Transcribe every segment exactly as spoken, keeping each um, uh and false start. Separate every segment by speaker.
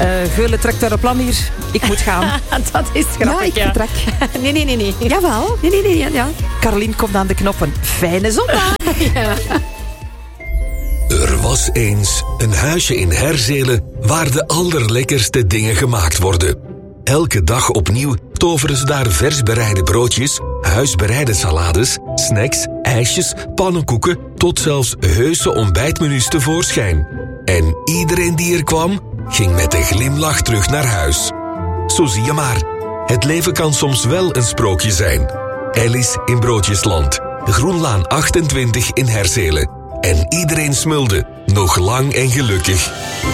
Speaker 1: Uh, Geule trekt haar plan hier. Ik moet gaan.
Speaker 2: Dat is grappig,
Speaker 1: ja. ik
Speaker 2: ja.
Speaker 1: vertrek.
Speaker 2: Nee, nee, nee, nee.
Speaker 1: Jawel.
Speaker 2: Nee, nee, nee, ja. ja.
Speaker 1: Carolien komt aan de knoppen. Fijne zondag.
Speaker 2: Ja.
Speaker 3: Er was eens een huisje in Herzelen waar de allerlekkerste dingen gemaakt worden. Elke dag opnieuw toveren ze daar vers bereide broodjes, huisbereide salades, snacks, ijsjes, pannenkoeken tot zelfs heuse ontbijtmenu's tevoorschijn. En iedereen die er kwam, ging met een glimlach terug naar huis. Zo zie je maar, het leven kan soms wel een sprookje zijn. Alice in Broodjesland, Groenlaan achtentwintig in Herzelen. En iedereen smulde, nog lang en gelukkig.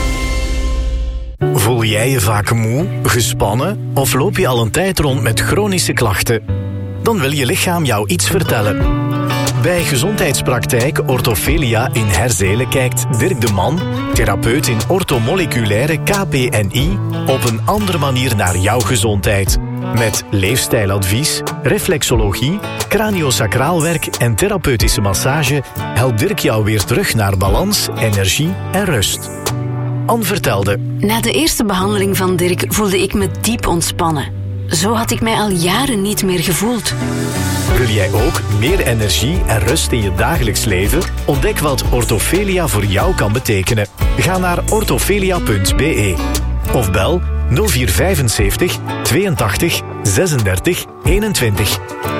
Speaker 4: Voel jij je vaak moe, gespannen of loop je al een tijd rond met chronische klachten? Dan wil je lichaam jou iets vertellen. Bij Gezondheidspraktijk Orthofelia in Herzelen kijkt Dirk de Man, therapeut in orthomoleculaire K P N I, op een andere manier naar jouw gezondheid. Met leefstijladvies, reflexologie, craniosacraalwerk en therapeutische massage helpt Dirk jou weer terug naar balans, energie en rust. Anne vertelde:
Speaker 5: Na de eerste behandeling van Dirk voelde ik me diep ontspannen. Zo had ik mij al jaren niet meer gevoeld.
Speaker 4: Wil jij ook meer energie en rust in je dagelijks leven? Ontdek wat Orthofelia voor jou kan betekenen. Ga naar orthofelia punt b e of bel nul vier vijfenzeventig tweeëntachtig zesendertig eenentwintig.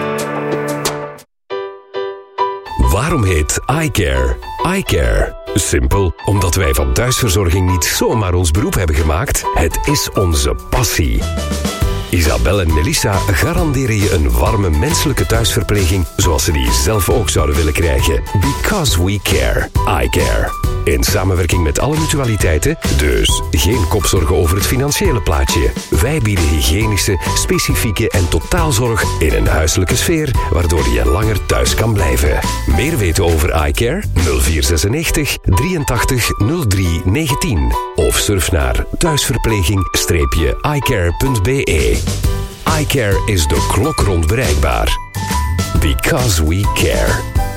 Speaker 3: Waarom heet iCare iCare? Simpel, omdat wij van thuisverzorging niet zomaar ons beroep hebben gemaakt. Het is onze passie. Isabel en Melissa garanderen je een warme menselijke thuisverpleging zoals ze die zelf ook zouden willen krijgen. Because we care. iCare. In samenwerking met alle mutualiteiten, dus geen kopzorgen over het financiële plaatje. Wij bieden hygiënische, specifieke en totaalzorg in een huiselijke sfeer, waardoor je langer thuis kan blijven. Meer weten over iCare? nul vier zesennegentig drieëntachtig nul drie negentien of surf naar thuisverpleging i care punt b e. iCare is de klok rond bereikbaar. Because we care.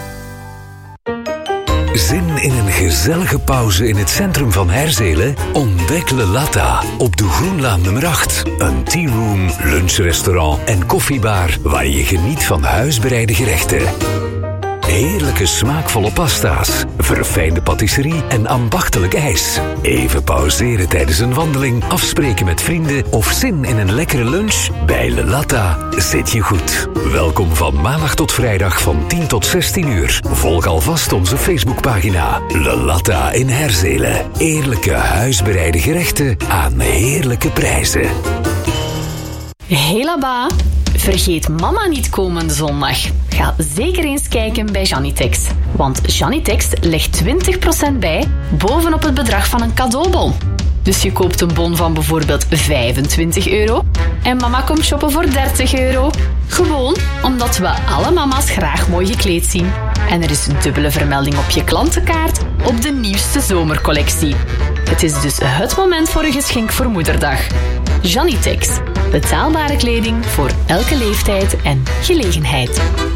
Speaker 3: Zin in een gezellige pauze in het centrum van Herzelen? Ontdek Le Latta op de Groenlaan nummer acht. Een tea-room, lunchrestaurant en koffiebar waar je geniet van huisbereide gerechten. Heerlijke smaakvolle pasta's, verfijnde patisserie en ambachtelijk ijs. Even pauzeren tijdens een wandeling, afspreken met vrienden of zin in een lekkere lunch? Bij Le Latta zit je goed. Welkom van maandag tot vrijdag van tien tot zestien uur. Volg alvast onze Facebookpagina. Le Latta in Herzelen. Eerlijke huisbereide gerechten aan heerlijke prijzen.
Speaker 6: Hey Laba, vergeet mama niet komende zondag. Ga zeker eens kijken bij Janitex. Want Janitex legt twintig procent bij bovenop het bedrag van een cadeaubon. Dus je koopt een bon van bijvoorbeeld vijfentwintig euro en mama komt shoppen voor dertig euro. Gewoon omdat we alle mama's graag mooi gekleed zien. En er is een dubbele vermelding op je klantenkaart op de nieuwste zomercollectie. Het is dus het moment voor een geschenk voor moederdag. Janitex. Betaalbare kleding voor elke leeftijd en gelegenheid.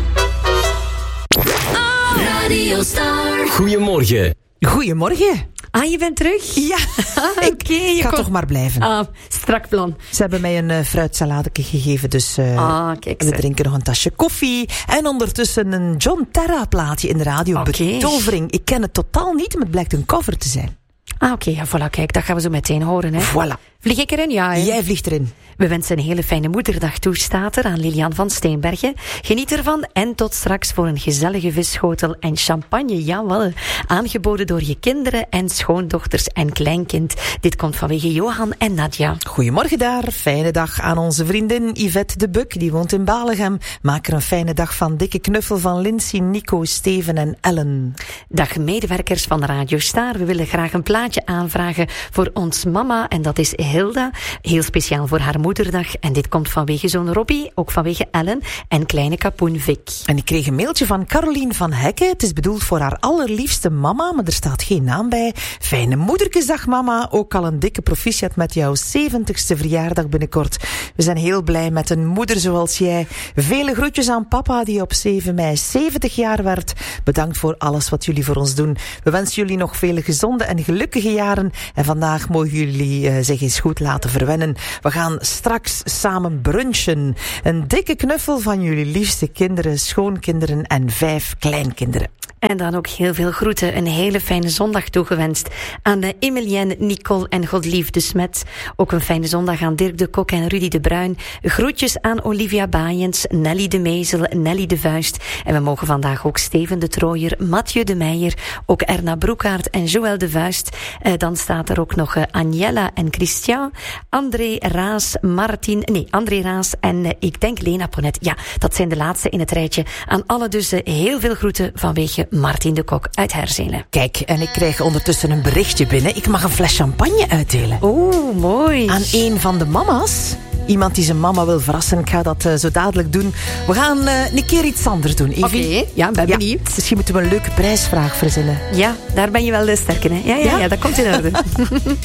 Speaker 7: Oh, Radio Star.
Speaker 4: Goedemorgen.
Speaker 1: Goedemorgen.
Speaker 2: Ah, je bent terug?
Speaker 1: Ja,
Speaker 2: Oké, okay,
Speaker 1: ik
Speaker 2: je
Speaker 1: ga
Speaker 2: kon...
Speaker 1: toch maar blijven.
Speaker 2: Ah, strak plan.
Speaker 1: Ze hebben mij een uh, fruitsaladeke gegeven, dus uh,
Speaker 2: ah, kijk,
Speaker 1: we drinken nog een tasje koffie. En ondertussen een John Terra plaatje in de radio.
Speaker 2: Okay.
Speaker 1: Betovering. Ik ken het totaal niet, maar het blijkt een cover te zijn.
Speaker 2: Ah, oké, okay, ja, voilà, kijk, dat gaan we zo meteen horen, hè.
Speaker 1: Voilà.
Speaker 2: Vlieg ik erin? Ja, hè?
Speaker 1: Jij vliegt erin.
Speaker 2: We wensen een hele fijne moederdag toe, staat er aan Lilian van Steenbergen. Geniet ervan en tot straks voor een gezellige visschotel en champagne, jawel. Aangeboden door je kinderen en schoondochters en kleinkind. Dit komt vanwege Johan en Nadja.
Speaker 1: Goedemorgen daar. Fijne dag aan onze vriendin Yvette de Buk, die woont in Balegem. Maak er een fijne dag van. Dikke knuffel van Lindsay, Nico, Steven en Ellen.
Speaker 6: Dag medewerkers van Radio Star. We willen graag een plaatje aanvragen voor ons mama en dat is Hilda. Heel speciaal voor haar moederdag. En dit komt vanwege zoon Robbie, ook vanwege Ellen en kleine kapoen Vic.
Speaker 1: En ik kreeg een mailtje van Carolien van Hekken. Het is bedoeld voor haar allerliefste mama, maar er staat geen naam bij. Fijne moederkesdag mama. Ook al een dikke proficiat met jouw zeventigste verjaardag binnenkort. We zijn heel blij met een moeder zoals jij. Vele groetjes aan papa die op zeven mei zeventig jaar werd. Bedankt voor alles wat jullie voor ons doen. We wensen jullie nog vele gezonde en gelukkige jaren. En vandaag mogen jullie uh, zeggen eens goed laten verwennen. We gaan straks samen brunchen. Een dikke knuffel van jullie liefste kinderen, schoonkinderen en vijf kleinkinderen.
Speaker 2: En dan ook heel veel groeten. Een hele fijne zondag toegewenst aan de Emilienne, Nicole en Godlief de Smet. Ook een fijne zondag aan Dirk de Kok en Rudy de Bruin. Groetjes aan Olivia Baaiens, Nelly de Mezel, Nelly de Vuist. En we mogen vandaag ook Steven de Trooier, Mathieu de Meijer, ook Erna Broekaert en Joël de Vuist. Uh, dan staat er ook nog uh, Agnella en Christian, André Raas, Martin, nee, André Raas en uh, ik denk Lena Ponet. Ja, dat zijn de laatste in het rijtje. Aan alle dus uh, heel veel groeten vanwege Martin de Kok uit Herzelen.
Speaker 1: Kijk, en ik krijg ondertussen een berichtje binnen. Ik mag een fles champagne uitdelen.
Speaker 2: Oeh, mooi.
Speaker 1: Aan een van de mama's. Iemand die zijn mama wil verrassen. Ik ga dat uh, zo dadelijk doen. We gaan uh, een keer iets anders doen, Evie.
Speaker 2: Oké, okay, ja, ben
Speaker 1: ja,
Speaker 2: benieuwd.
Speaker 1: Misschien moeten we een leuke prijsvraag verzinnen.
Speaker 2: Ja, daar ben je wel de sterke, hè? Ja, ja, ja. ja dat komt in orde.